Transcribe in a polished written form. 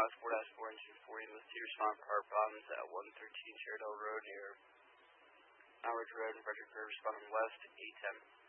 4-4 and 240 with 2 respond for heart problems at 113 Sheridan Road near Mount Ridge Road and Frederick Road, responding west, 810.